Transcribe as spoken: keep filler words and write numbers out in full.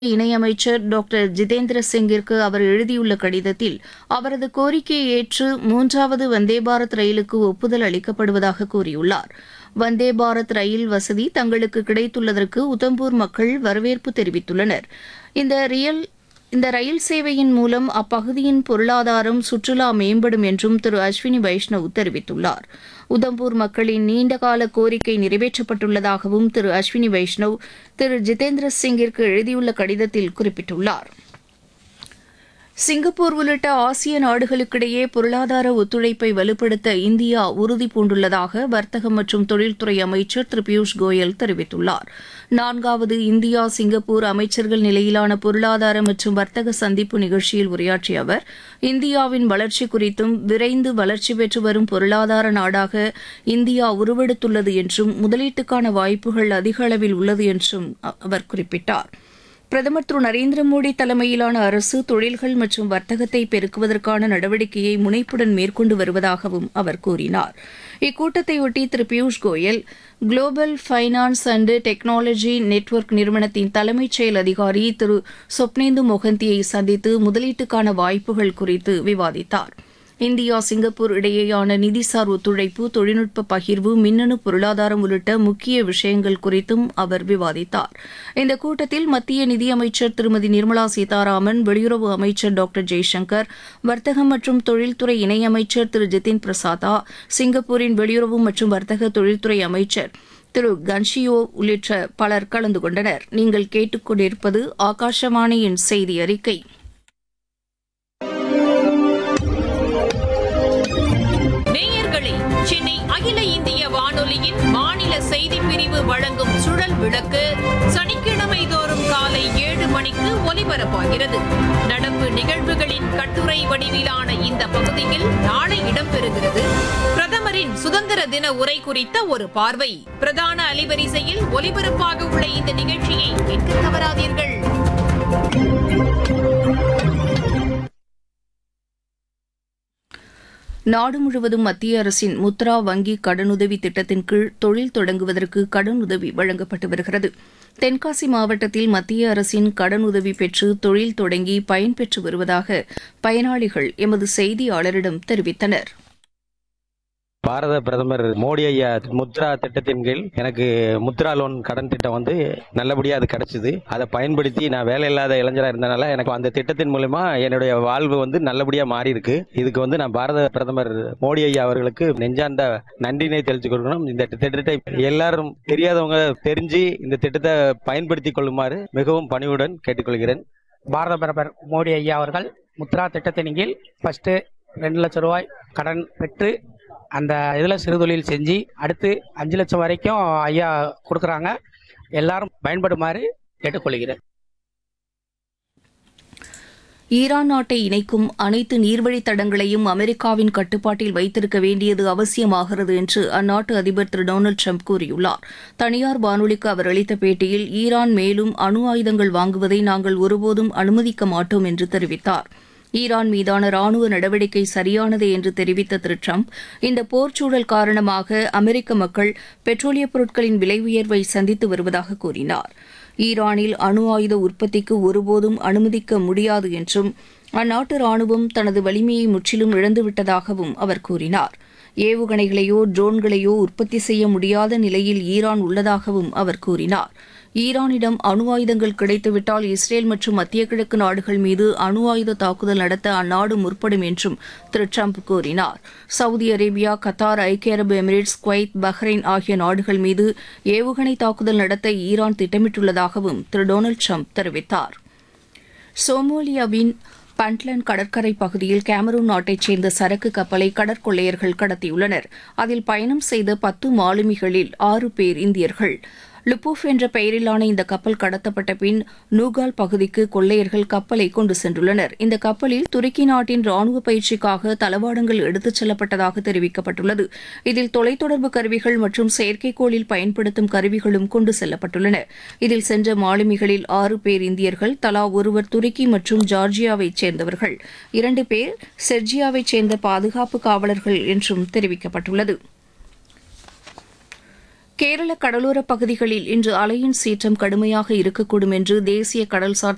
இணையமைச்சர் டாக்டர் ஜிதேந்திர சிங்கிற்கு அவர் எழுதியுள்ள கடிதத்தில் அவரது கோரிக்கையை ஏற்று மூன்றாவது வந்தே பாரத் ரயிலுக்கு ஒப்புதல் அளிக்கப்படுவதாக கூறியுள்ளார். வந்தே பாரத் ரயில் வசதி தங்களுக்கு கிடைத்துள்ளதற்கு உதம்பூர் மக்கள் வரவேற்பு தெரிவித்துள்ளனர். இந்த ரியல் இந்த ரயில் சேவையின் மூலம் அப்பகுதியின் பொருளாதாரம், சுற்றுலா மேம்படும் என்றும் திரு அஸ்வினி வைஷ்ணவ் தெரிவித்துள்ளார். உதம்பூர் மக்களின் நீண்டகால கோரிக்கை நிறைவேற்றப்பட்டுள்ளதாகவும் திரு அஸ்வினி வைஷ்ணவ் திரு ஜிதேந்திர சிங்கிற்கு எழுதியுள்ள கடிதத்தில் குறிப்பிட்டுள்ளார். சிங்கப்பூர் உள்ளிட்ட ஆசிய நாடுகளுக்கிடையே பொருளாதார ஒத்துழைப்பை வலுப்படுத்த இந்தியா உறுதிபூண்டுள்ளதாக வர்த்தகம் மற்றும் தொழில்துறை அமைச்சர் திரு பியூஷ் கோயல் தெரிவித்துள்ளார். நான்காவது இந்தியா சிங்கப்பூர் அமைச்சர்கள் நிலையிலான பொருளாதார மற்றும் வர்த்தக சந்திப்பு நிகழ்ச்சியில் உரையாற்றிய அவர், இந்தியாவின் வளர்ச்சி குறித்தும் விரைந்து வளர்ச்சி பெற்று வரும் பொருளாதார நாடாக இந்தியா உருவெடுத்துள்ளது என்றும் முதலீட்டுக்கான வாய்ப்புகள் அதிக அளவில் உள்ளது என்றும் அவர் குறிப்பிட்டார். பிரதமர் திரு நரேந்திர மோடி தலைமையிலான அரசு தொழில்கள் மற்றும் வர்த்தகத்தை பெருக்குவதற்கான நடவடிக்கையை முனைப்புடன் மேற்கொண்டு வருவதாகவும் அவர் கூறினார். இக்கூட்டத்தையொட்டி திரு Piyush Goyal global finance and technology network நிறுவனத்தின் தலைமைச் செயல் அதிகாரி திரு சொப்னேந்து மொஹந்தியை சந்தித்து முதலீட்டுக்கான வாய்ப்புகள் குறித்து விவாதித்தார். இந்தியா சிங்கப்பூர் இடையேயான நிதிசார் ஒத்துழைப்பு, தொழில்நுட்ப பகிர்வு, மின்னணு பொருளாதாரம் உள்ளிட்ட முக்கிய விஷயங்கள் குறித்தும் அவர் விவாதித்தார். இந்த கூட்டத்தில் மத்திய நிதியமைச்சர் திருமதி நிர்மலா சீதாராமன், வெளியுறவு அமைச்சர் டாக்டர் ஜெய்சங்கர், வர்த்தகம் மற்றும் தொழில்துறை இணையமைச்சர் திரு ஜிதின் பிரசாதா, சிங்கப்பூரின் வெளியுறவு மற்றும் வர்த்தக தொழில்துறை அமைச்சர் திரு கன்ஷியோ உள்ளிட்ட பலர் கலந்து கொண்டனர். நீங்கள் கேட்டுக்கொண்டிருப்பது ஆகாஷவாணியின் செய்தி அறிக்கை. சென்னை அகில இந்திய வானொலியின் மாநில செய்திப் பிரிவு வழங்கும் சுழல் விளக்கு சனிக்கிழமை தோறும் காலை ஏழு மணிக்கு ஒலிபரப்பாகிறது. நடப்பு நிகழ்வுகளின் கட்டுரை வடிவிலான இந்த பகுதியில் நாளை இடம்பெறுகிறது. பிரதமரின் சுதந்திர தின உரை குறித்த ஒரு பார்வை. பிரதான அலைவரிசையில் ஒலிபரப்பாக உள்ள இந்த நிகழ்ச்சியை கேட்க தவறாதீர்கள். நாடு முழுவதும் மத்திய அரசின் முத்ரா வங்கி கடனுதவி திட்டத்தின் கீழ் தொழில் தொடங்குவதற்கு கடனுதவி வழங்கப்பட்டு வருகிறது. தென்காசி மாவட்டத்தில் மத்திய அரசின் கடனுதவி பெற்று தொழில் தொடங்கி பயன்பெற்று வருவதாக பயனாளிகள் எமது செய்தியாளரிடம் தெரிவித்தனர். பாரத பிரதமர் மோடி ஐயா முத்ரா திட்டத்தின் கீழ் எனக்கு முத்ரா லோன் கடன் திட்டம் வந்து நல்லபடியா அது கிடைச்சது. அதை பயன்படுத்தி நான் வேலை இல்லாத இளைஞராக இருந்தனால எனக்கு அந்த திட்டத்தின் மூலமா என்னுடைய வாழ்வு வந்து நல்லபடியா மாறி இருக்கு. இதுக்கு வந்து நான் பாரத பிரதமர் மோடி ஐயா அவர்களுக்கு நெஞ்சார்ந்த நன்றினை தெரிவித்துக் கொள்ளணும். இந்த திட்டத்தை எல்லாரும் தெரியாதவங்க தெரிஞ்சு இந்த திட்டத்தை பயன்படுத்திக் கொள்ளுமாறு மிகவும் பணிவுடன் கேட்டுக்கொள்கிறேன். பாரத பிரதமர் மோடி ஐயா அவர்கள் முத்ரா திட்டத்தின் கீழ் ஃபர்ஸ்ட் ரெண்டு லட்சம் ரூபாய் கடன் பெற்று அந்த இதில் சிறுதொழில் செஞ்சு அடுத்து அஞ்சு லட்சம் வரைக்கும் ஐயா கொடுக்குறாங்க. எல்லாரும் பயன்படுமாறு கேட்டுக்கொள்கிறேன். ஈரான் நாட்டை இணைக்கும் அனைத்து நீர்வழித் தடங்களையும் அமெரிக்காவின் கட்டுப்பாட்டில் வைத்திருக்க வேண்டியது அவசியமாகிறது என்று அந்நாட்டு அதிபர் திரு டொனால்டு ட்ரம்ப் கூறியுள்ளார். தனியார் வானொலிக்கு அவர் அளித்த பேட்டியில் ஈரான் மேலும் அணு ஆயுதங்கள் வாங்குவதை நாங்கள் ஒருபோதும் அனுமதிக்க மாட்டோம் என்று தெரிவித்தார். ஈரான் மீதான ராணுவ நடவடிக்கை சரியானதே என்று தெரிவித்த திரு ட்ரம்ப், இந்த போர்ச்சூழல் காரணமாக அமெரிக்க மக்கள் பெட்ரோலியப் பொருட்களின் விலை உயர்வை சந்தித்து வருவதாக கூறினார். ஈரானில் அணு ஆயுத உற்பத்திக்கு ஒருபோதும் அனுமதிக்க முடியாது என்றும் அந்நாட்டு ராணுவம் தனது வலிமையை முற்றிலும் இழந்துவிட்டதாகவும் அவர் கூறினார். ஏவுகணைகளையோ ட்ரோன்களையோ உற்பத்தி செய்ய முடியாத நிலையில் ஈரான் உள்ளதாகவும் அவர் கூறினார். ஈரானிடம் அணு ஆயுதங்கள் கிடைத்துவிட்டால் இஸ்ரேல் மற்றும் மத்திய கிழக்கு நாடுகள் மீது அணு ஆயுத தாக்குதல் நடத்த அந்நாடு முற்படும் என்றும் திரு ட்ரம்ப் கூறினார். சவுதி அரேபியா, கத்தார், ஐக்கிய அரபு எமிரேட்ஸ், குவைத், பஹ்ரைன் ஆகிய நாடுகள் மீது ஏவுகணை தாக்குதல் நடத்த ஈரான் திட்டமிட்டுள்ளதாகவும் திரு டொனால்டு ட்ரம்ப் தெரிவித்தார். சோமாலியாவின் பண்ட்லன் கடற்கரை பகுதியில் கேமரூன் நாட்டைச் சேர்ந்த சரக்கு கப்பலை கடற்கொள்ளையர்கள் கடத்தியுள்ளனர். அதில் பயணம் செய்த பத்து மாலுமிகளில் ஆறு பேர் இந்தியர்கள். லுபூஃப் என்ற பெயரிலான இந்த கப்பல் கடத்தப்பட்ட பின் நூகால் பகுதிக்கு கொள்ளையர்கள் கப்பலை கொண்டு சென்றுள்ளனர். இந்த கப்பலில் துருக்கி நாட்டின் ராணுவ பயிற்சிக்காக தளவாடங்கள் எடுத்துச் செல்லப்பட்டதாக தெரிவிக்கப்பட்டுள்ளது. இதில் தொலைத்தொடர்பு கருவிகள் மற்றும் செயற்கைக்கோளில் பயன்படுத்தும் கருவிகளும் கொண்டு செல்லப்பட்டுள்ளன. இதில் சென்ற மாலுமிகளில் ஆறு பேர் இந்தியர்கள், தலா ஒருவர் துருக்கி மற்றும் ஜார்ஜியாவைச் சேர்ந்தவர்கள், இரண்டு பேர் செர்ஜியாவைச் சேர்ந்த பாதுகாப்பு காவலர்கள் என்றும் தெரிவிக்கப்பட்டுள்ளது. கேரள கடலோரப் பகுதிகளில் இன்று அலையின் சீற்றம் கடுமையாக இருக்கக்கூடும் என்று தேசிய கடல்சார்